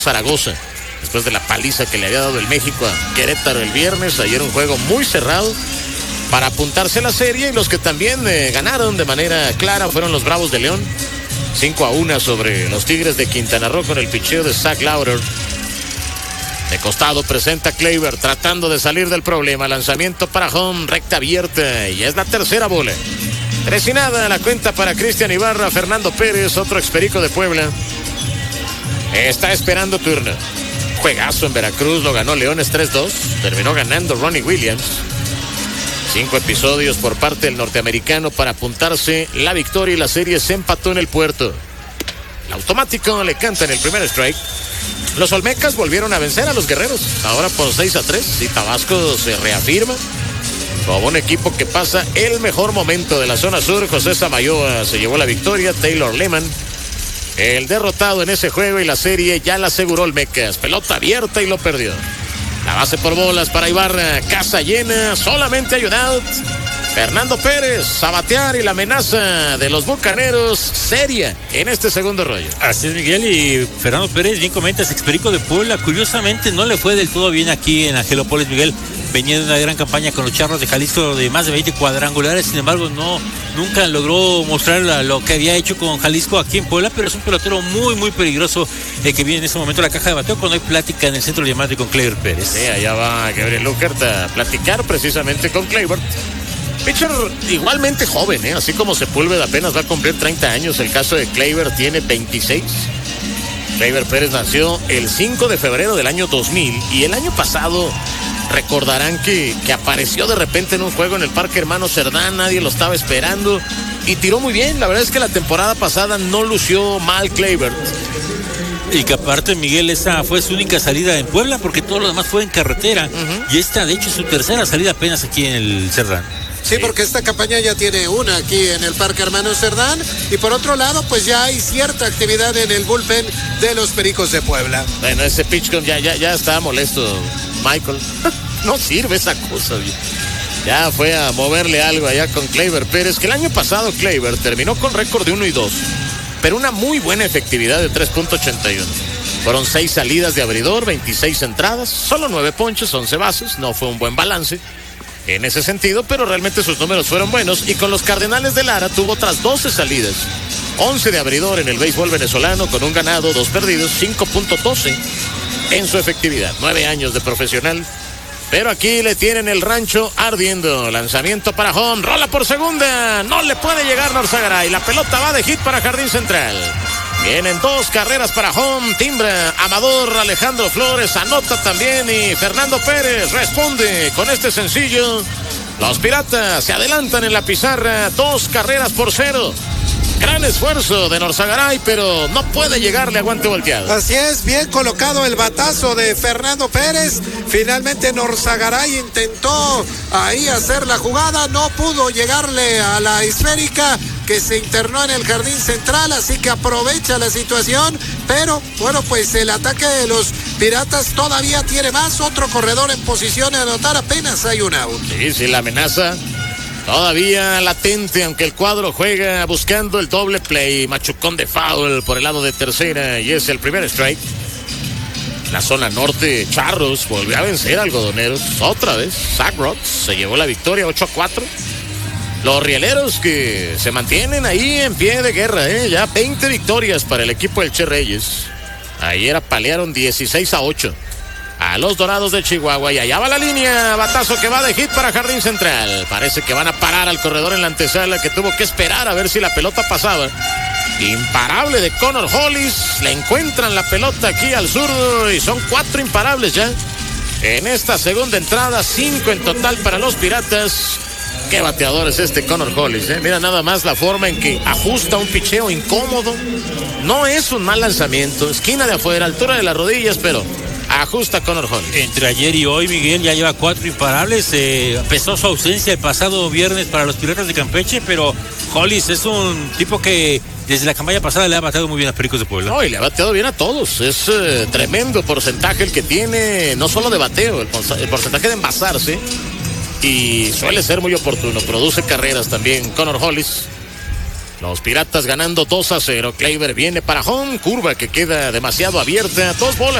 Zaragoza, después de la paliza que le había dado el México a Querétaro el viernes. Ayer un juego muy cerrado para apuntarse a la serie, y los que también ganaron de manera clara fueron los Bravos de León, 5-1 sobre los Tigres de Quintana Roo con el picheo de Zach Lauder. De costado presenta Gleyber tratando de salir del problema, lanzamiento para home, recta abierta, y es la tercera bola. 3-0 la cuenta para Cristian Ibarra. Fernando Pérez, otro experico de Puebla, está esperando turno. Juegazo en Veracruz, lo ganó Leones 3-2, terminó ganando Ronnie Williams. 5 episodios por parte del norteamericano para apuntarse la victoria, y la serie se empató en el puerto. El automático le canta en el primer strike. Los Olmecas volvieron a vencer a los Guerreros, ahora por 6-3, y Tabasco se reafirma como un equipo que pasa el mejor momento de la zona sur. José Samayoa se llevó la victoria, Taylor Lehman el derrotado en ese juego, y la serie ya la aseguró Olmecas. Pelota abierta y lo perdió. La base por bolas para Ibarra, casa llena, solamente hay un out. Fernando Pérez a batear, y la amenaza de los Bucaneros seria en este segundo rollo. Así es, Miguel, y Fernando Pérez, bien comentas, experico de Puebla. Curiosamente no le fue del todo bien aquí en Angelópolis, Miguel. Venía de una gran campaña con los Charros de Jalisco de más de 20 cuadrangulares, sin embargo nunca logró mostrar lo que había hecho con Jalisco aquí en Puebla, pero es un pelotero muy, muy peligroso el que viene en este momento a la caja de bateo cuando hay plática en el centro de diamante con Gleyber Pérez. Sí, allá va Gabriel Luckert a platicar precisamente con Gleyber. Pitcher igualmente joven, así como Sepúlveda apenas va a cumplir 30 años. El caso de Gleyber tiene 26. Gleyber Pérez nació el 5 de febrero del año 2000, y el año pasado recordarán que apareció de repente en un juego en el Parque Hermano Cerdán, nadie lo estaba esperando, y tiró muy bien. La verdad es que la temporada pasada no lució mal Gleyber. Y que aparte, Miguel, esa fue su única salida en Puebla, porque todo lo demás fue en carretera. Y esta, de hecho, es su tercera salida apenas aquí en el Cerdán. Sí, porque esta campaña ya tiene una aquí en el Parque Hermano Cerdán, y por otro lado, pues ya hay cierta actividad en el bullpen de los Pericos de Puebla. Bueno, ese pitch ya está molesto Michael. No sirve esa cosa, ya fue a moverle algo allá con Gleyber Pérez, que el año pasado Gleyber terminó con récord de 1-2, pero una muy buena efectividad de 3.81. Fueron 6 salidas de abridor, 26 entradas, solo 9 ponches, 11 bases. No fue un buen balance en ese sentido, pero realmente sus números fueron buenos, y con los Cardenales de Lara tuvo otras 12 salidas, 11 de abridor en el béisbol venezolano, con un ganado, 2 perdidos, 5.12 en su efectividad. 9 años de profesional, pero aquí le tienen el rancho ardiendo. Lanzamiento para home, rola por segunda, no le puede llegar Norzagaray, la pelota va de hit para Jardín Central. Vienen 2 carreras para home, timbra Amador Alejandro Flores, anota también, y Fernando Pérez responde con este sencillo. Los Piratas se adelantan en la pizarra, 2-0. Gran esfuerzo de Norzagaray, pero no puede llegarle a guante volteado. Así es, bien colocado el batazo de Fernando Pérez. Finalmente Norzagaray intentó ahí hacer la jugada, no pudo llegarle a la esférica que se internó en el Jardín Central, así que aprovecha la situación, pero bueno, pues el ataque de los Piratas todavía tiene más. Otro corredor en posición de anotar, apenas hay un out. Sí, la amenaza todavía latente, aunque el cuadro juega buscando el doble play. Machucón de foul por el lado de tercera, y es el primer strike. La zona norte, Charros volvió a vencer a Algodoneros otra vez. Zach Rotz se llevó la victoria 8-4. Los rieleros que se mantienen ahí en pie de guerra, ya 20 victorias para el equipo del Che Reyes. Ayer apalearon 16-8 a los Dorados de Chihuahua, y allá va la línea, batazo que va de hit para Jardín Central. Parece que van a parar al corredor en la antesala, que tuvo que esperar a ver si la pelota pasaba. Imparable de Connor Hollis, le encuentran la pelota aquí al zurdo, y son 4 imparables ya en esta segunda entrada, 5 en total para los Piratas. Qué bateador es este Connor Hollis, Mira nada más la forma en que ajusta un picheo incómodo. No es un mal lanzamiento, esquina de afuera, altura de las rodillas, pero ajusta Connor Hollis. Entre ayer y hoy, Miguel ya lleva 4 imparables. Pesó su ausencia el pasado viernes para los Piratas de Campeche, pero Hollis es un tipo que desde la campaña pasada le ha bateado muy bien a Pericos de Puebla. No, y le ha bateado bien a todos. Es tremendo porcentaje el que tiene, no solo de bateo, el porcentaje de envasarse, y suele ser muy oportuno. Produce carreras también Connor Hollis. Los Piratas ganando 2-0. Kleiber viene para home, curva que queda demasiado abierta, 2 bolas.